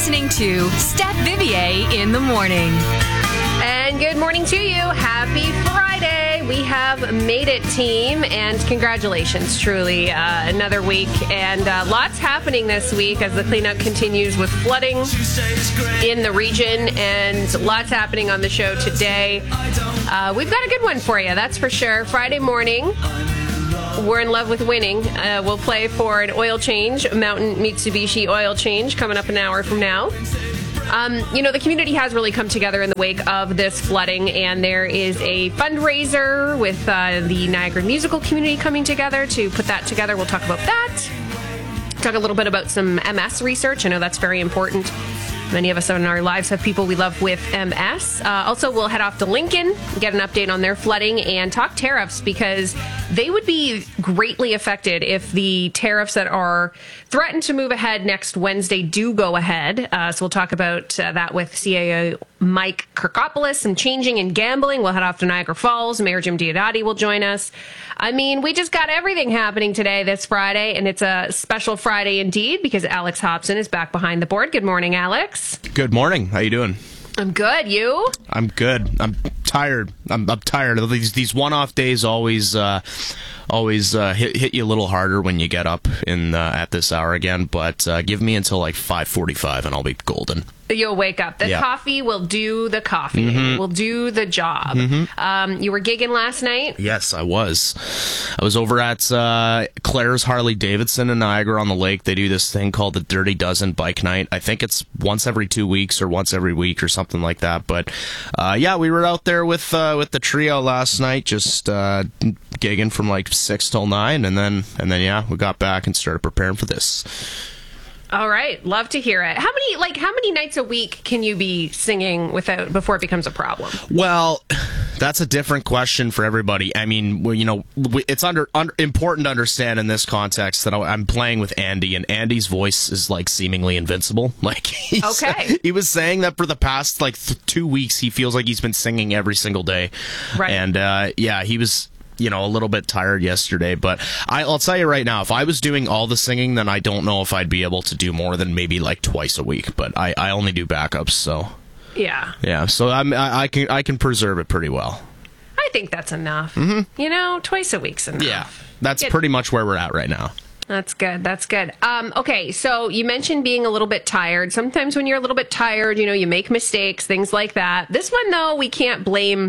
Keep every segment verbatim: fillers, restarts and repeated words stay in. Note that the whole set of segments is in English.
listening to Steph Vivier in the morning. And good morning to you. Happy Friday. We have made it, team, and congratulations, truly. Uh, another week, and uh, lots happening this week as the cleanup continues with flooding in the region, and lots happening on the show today. Uh, we've got a good one for you, that's for sure. Friday morning, we're in love with winning. Uh, we'll play for an oil change, a Mountain Mitsubishi oil change, coming up an hour from now. Um, you know, the community has really come together in the wake of this flooding, and there is a fundraiser with uh, the Niagara musical community coming together to put that together. We'll talk about that. Talk a little bit about some M S research. I know that's very important. Many of us in our lives have people we love with M S. Uh, also, we'll head off to Lincoln, get an update on their flooding, and talk tariffs, because they would be greatly affected if the tariffs that are threatened to move ahead next Wednesday do go ahead. Uh, so we'll talk about uh, that with C A O Mike Kirkopoulos, some changing in gambling. We'll head off to Niagara Falls. Mayor Jim Diodati will join us. I mean, we just got everything happening today, this Friday, and it's a special Friday indeed, because Alex Hobson is back behind the board. Good morning, Alex. Good morning. How you doing? I'm good. You? I'm good. I'm tired. I'm, I'm tired. These these one-off days always uh, always uh, hit hit you a little harder when you get up in uh, at this hour again. But uh, give me until like five forty-five, and I'll be golden. You'll wake up. The yeah. coffee will do the coffee. Mm-hmm. Will do the job. Mm-hmm. Um, you were gigging last night? Yes, I was. I was over at uh, Claire's Harley Davidson in Niagara on the Lake. They do this thing called the Dirty Dozen Bike Night. I think it's once every two weeks or once every week or something like that. But uh, yeah, we were out there with uh, with the trio last night, just uh, gigging from like six till nine, and then and then yeah, we got back and started preparing for this. All right, love to hear it. How many like how many nights a week can you be singing without before it becomes a problem? Well, that's a different question for everybody. I mean, well, you know, it's under, under important to understand in this context that I'm playing with Andy, and Andy's voice is like seemingly invincible. Like, he's, okay, he was saying that for the past like th- two weeks, he feels like he's been singing every single day. Right, and uh, yeah, he was. You know, a little bit tired yesterday, but I, I'll tell you right now, if I was doing all the singing, then I don't know if I'd be able to do more than maybe like twice a week. But I, I only do backups, so yeah, yeah. So I'm I, I can I can preserve it pretty well. I think that's enough. Mm-hmm. You know, twice a week's enough. Yeah, that's Get- pretty much where we're at right now. That's good. That's good. Um, okay, so you mentioned being a little bit tired. Sometimes when you're a little bit tired, you know, you make mistakes, things like that. This one, though, we can't blame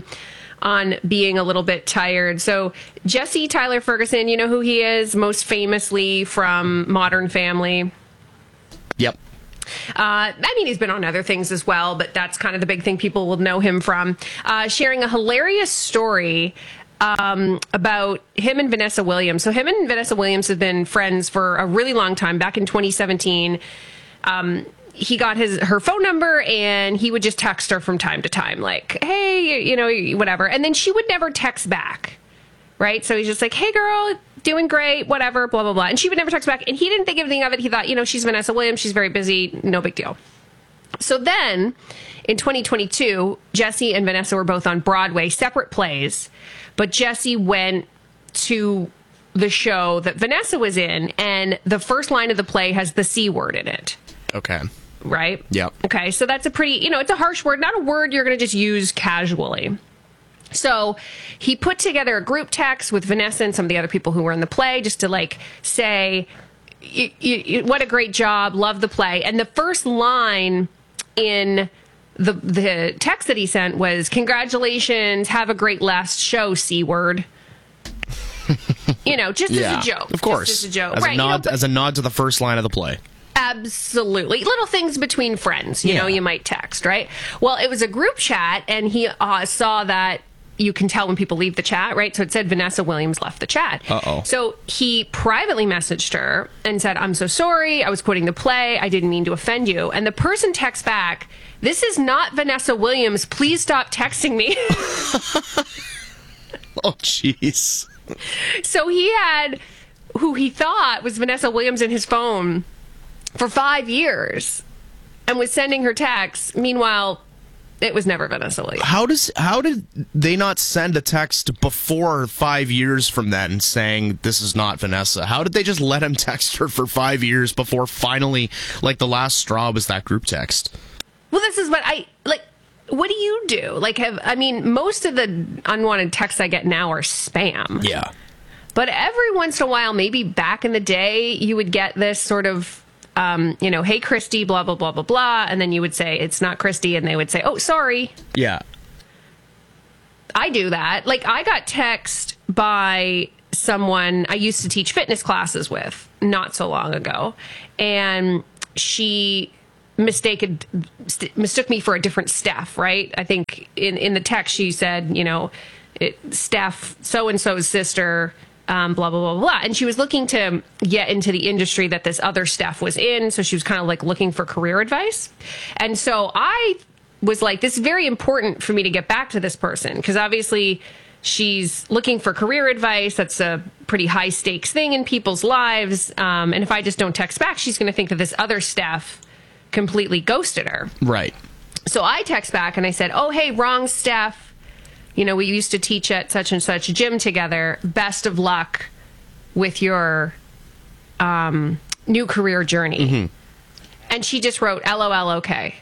on being a little bit tired. So Jesse Tyler Ferguson, you know who he is, most famously from Modern Family. Yep. Uh, I mean, he's been on other things as well, but that's kind of the big thing people will know him from. Uh, sharing a hilarious story um, about him and Vanessa Williams. So him and Vanessa Williams have been friends for a really long time. Back in twenty seventeen, um, he got his her phone number, and he would just text her from time to time, like, hey, you know, whatever. And then she would never text back, right? So he's just like, hey, girl, doing great, whatever, blah, blah, blah. And she would never text back. And he didn't think anything of it. He thought, you know, she's Vanessa Williams. She's very busy. No big deal. So then in twenty twenty-two, Jesse and Vanessa were both on Broadway, separate plays. But Jesse went to the show that Vanessa was in, and the first line of the play has the C word in it. Okay. Right? Yep. Okay, so that's a pretty, you know, it's a harsh word, not a word you're going to just use casually. So he put together a group text with Vanessa and some of the other people who were in the play just to, like, say, y- y- what a great job, love the play. And the first line in the the text that he sent was, congratulations, have a great last show, C word. You know, just yeah, as a joke. Of course. Just as a joke. As, right, a nod, you know, but- as a nod to the first line of the play. Absolutely. Little things between friends, you yeah. know, you might text, right? Well, it was a group chat, and he uh, saw that you can tell when people leave the chat, right? So it said Vanessa Williams left the chat. Uh-oh. So he privately messaged her and said, I'm so sorry. I was quoting the play. I didn't mean to offend you. And the person texts back, this is not Vanessa Williams. Please stop texting me. Oh, jeez. So he had who he thought was Vanessa Williams in his phone for five years and was sending her texts. Meanwhile, It was never Vanessa Williams. How does how did they not send a text before five years from then saying this is not Vanessa? How did they just let him text her for five years before finally, like, the last straw was that group text? Well, this is what I like. What do you do? Like, have I mean, most of the unwanted texts I get now are spam. Yeah. But every once in a while, maybe back in the day, you would get this sort of, um, you know, hey, Christy, blah, blah, blah, blah, blah. And then you would say, it's not Christy. And they would say, oh, sorry. Yeah. I do that. Like, I got text by someone I used to teach fitness classes with not so long ago. And she mistaken, st- mistook me for a different Steph, right? I think in, in the text she said, you know, it, Steph, so-and-so's sister, um, blah, blah, blah, blah. And she was looking to get into the industry that this other Steph was in. So she was kind of like looking for career advice. And so I was like, this is very important for me to get back to this person, because obviously she's looking for career advice. That's a pretty high stakes thing in people's lives. Um, and if I just don't text back, she's going to think that this other Steph completely ghosted her. Right. So I text back and I said, oh, hey, wrong Steph. You know, we used to teach at such and such gym together. Best of luck with your um, new career journey. Mm-hmm. And she just wrote, L O L, okay.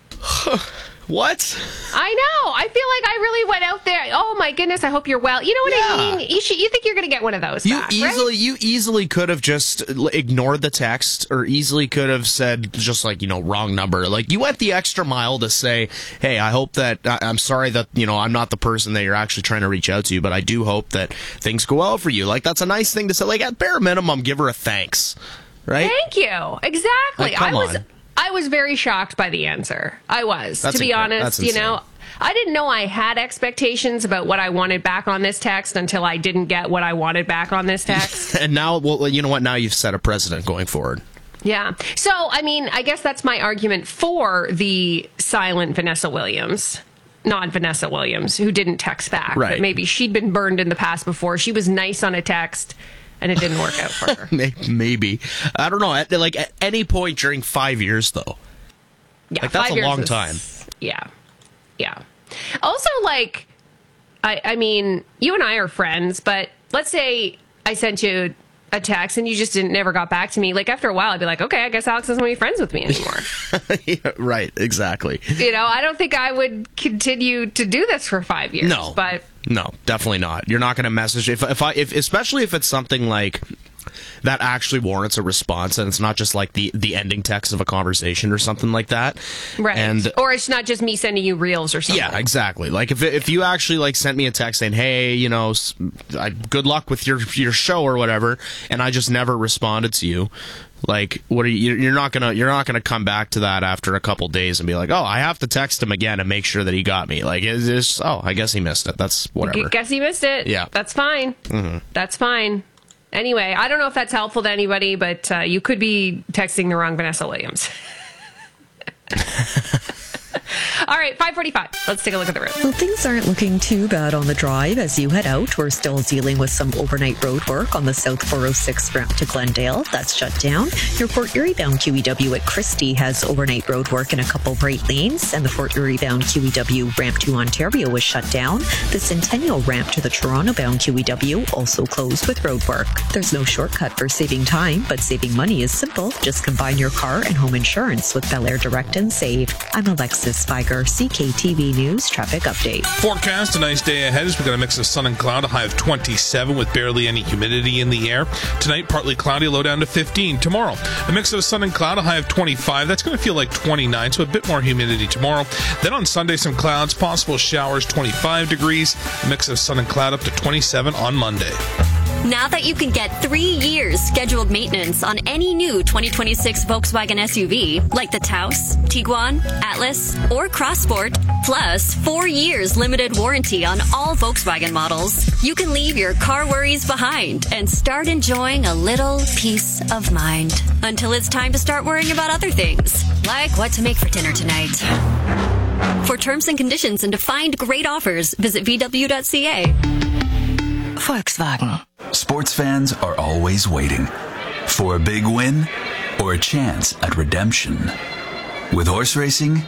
What? I know. I feel like I really went out there. Oh my goodness! I hope you're well. You know what Yeah. I mean? You should. You think you're going to get one of those? You back, easily, right? you easily could have just ignored the text, or easily could have said just like, you know, wrong number. Like, you went the extra mile to say, hey, I hope that I, I'm sorry that, you know, I'm not the person that you're actually trying to reach out to, but I do hope that things go well for you. Like, that's a nice thing to say. Like, at bare minimum, give her a thanks, right? Thank you. Exactly. Like, come I was. on. I was very shocked by the answer. I was, That's to be inc- honest. that's You insane. know, I didn't know I had expectations about what I wanted back on this text until I didn't get what I wanted back on this text. And now, well, you know what? Now you've set a precedent going forward. Yeah. So, I mean, I guess that's my argument for the silent Vanessa Williams. Not Vanessa Williams, who didn't text back. Right. But maybe she'd been burned in the past before. She was nice on a text, and it didn't work out for her. Maybe. I don't know. At, like, at any point during five years, though. Yeah, Like, that's five a years long is- time. Yeah. Yeah. Also, like, I, I mean, you and I are friends, but let's say I sent you a text and you just didn't never got back to me. Like, after a while, I'd be like, okay, I guess Alex doesn't want to be friends with me anymore. Yeah, right. Exactly. You know, I don't think I would continue to do this for five years. No. But No, definitely not. You're not going to message if if I if especially if it's something like that actually warrants a response, and it's not just like the the ending text of a conversation or something like that. right. And or it's not just me sending you reels or something. yeah, exactly. Like if if you actually like sent me a text saying, "Hey, you know, s- I, good luck with your your show or whatever," and I just never responded to you. Like, what are you? You're not gonna you're not gonna come back to that after a couple days and be like, "Oh, I have to text him again and make sure that he got me." Like, it's just, oh, I guess he missed it. That's whatever. Guess you missed it. Yeah. That's fine. Mm-hmm. That's fine. Anyway, I don't know if that's helpful to anybody, but uh, you could be texting the wrong Vanessa Williams. All right, five forty-five. Let's take a look at the road. Well, things aren't looking too bad on the drive as you head out. We're still dealing with some overnight road work on the South four oh six ramp to Glendale. That's shut down. Your Fort Erie bound Q E W at Christie has overnight road work in a couple right lanes, and the Fort Erie bound Q E W ramp to Ontario was shut down. The Centennial ramp to the Toronto bound Q E W also closed with road work. There's no shortcut for saving time, but saving money is simple. Just combine your car and home insurance with Bel Air Direct and Save. I'm Alexis Spiger, C K T V News Traffic Update. Forecast, a nice day ahead as we've got a mix of sun and cloud, a high of twenty-seven with barely any humidity in the air. Tonight, partly cloudy, low down to fifteen. Tomorrow, a mix of sun and cloud, a high of twenty-five. That's going to feel like twenty-nine, so a bit more humidity tomorrow. Then on Sunday, some clouds, possible showers, twenty-five degrees. A mix of sun and cloud up to twenty-seven on Monday. Now that you can get three years scheduled maintenance on any new twenty twenty-six Volkswagen S U V, like the Taos, Tiguan, Atlas, or Crossport, plus four years limited warranty on all Volkswagen models, you can leave your car worries behind and start enjoying a little peace of mind until it's time to start worrying about other things, like what to make for dinner tonight. For terms and conditions and to find great offers, visit v w dot c a. Volkswagen. Sports fans are always waiting for a big win or a chance at redemption. With horse racing,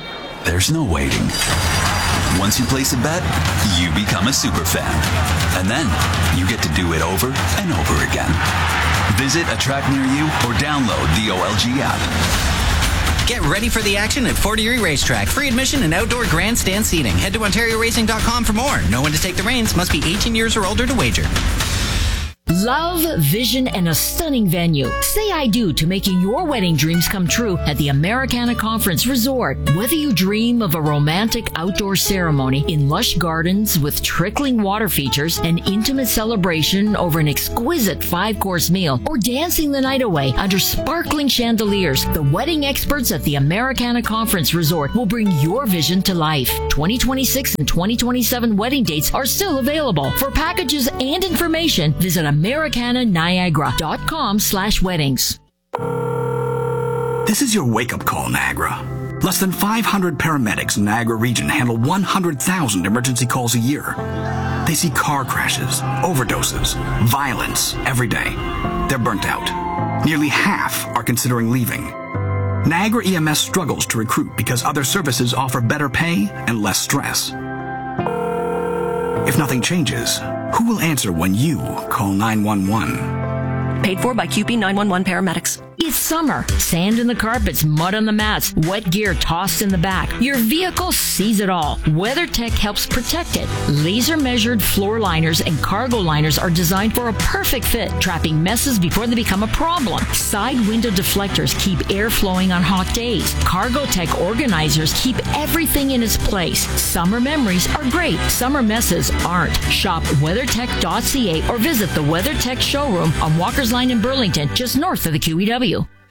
there's no waiting. Once you place a bet, you become a super fan. And then you get to do it over and over again. Visit a track near you or download the O L G app. Get ready for the action at Fort Erie Racetrack. Free admission and outdoor grandstand seating. Head to ontario racing dot com for more. Know when to take the reins. Must be eighteen years or older to wager. Love, vision, and a stunning venue. Say I do to making your wedding dreams come true at the Americana Conference Resort. Whether you dream of a romantic outdoor ceremony in lush gardens with trickling water features, an intimate celebration over an exquisite five-course meal, or dancing the night away under sparkling chandeliers, the wedding experts at the Americana Conference Resort will bring your vision to life. twenty twenty-six and twenty twenty-seven wedding dates are still available. For packages and information, visit Americana Niagara dot com slash weddings. This is your wake-up call, Niagara. Less than five hundred paramedics in the Niagara region handle one hundred thousand emergency calls a year. They see car crashes, overdoses, violence every day. They're burnt out. Nearly half are considering leaving. Niagara E M S struggles to recruit because other services offer better pay and less stress. If nothing changes, who will answer when you call nine one one? Paid for by Q P nine one one paramedics. It's summer. Sand in the carpets, mud on the mats, wet gear tossed in the back. Your vehicle sees it all. WeatherTech helps protect it. Laser-measured floor liners and cargo liners are designed for a perfect fit, trapping messes before they become a problem. Side window deflectors keep air flowing on hot days. CargoTech organizers keep everything in its place. Summer memories are great. Summer messes aren't. Shop weathertech dot c a or visit the WeatherTech showroom on Walker's Line in Burlington, just north of the Q E W.